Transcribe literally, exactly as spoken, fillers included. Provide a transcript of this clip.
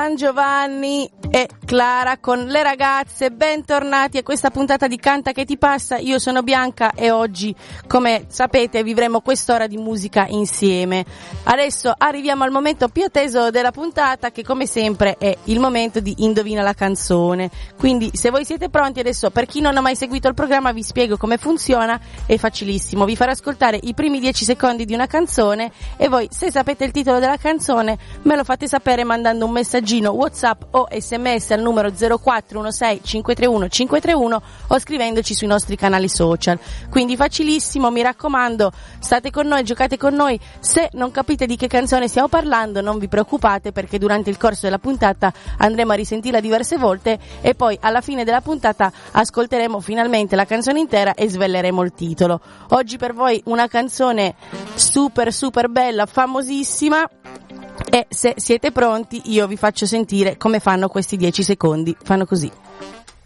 Giovanni e Clara con le ragazze, bentornati a questa puntata di Canta che ti passa. Io sono Bianca e oggi, come sapete, vivremo quest'ora di musica insieme. Adesso arriviamo al momento più atteso della puntata, che come sempre è il momento di Indovina la canzone. Quindi se voi siete pronti adesso, per chi non ha mai seguito il programma vi spiego come funziona. È facilissimo, vi farò ascoltare i primi dieci secondi di una canzone e voi, se sapete il titolo della canzone, me lo fate sapere mandando un messaggio WhatsApp o sms al numero zero quattro uno sei cinque tre uno cinque tre uno o scrivendoci sui nostri canali social. Quindi facilissimo, mi raccomando, state con noi, giocate con noi. Se non capite di che canzone stiamo parlando non vi preoccupate, perché durante il corso della puntata andremo a risentirla diverse volte e poi alla fine della puntata ascolteremo finalmente la canzone intera e sveleremo il titolo. Oggi per voi una canzone super super bella, famosissima. E se siete pronti io vi faccio sentire come fanno questi dieci secondi. Fanno così.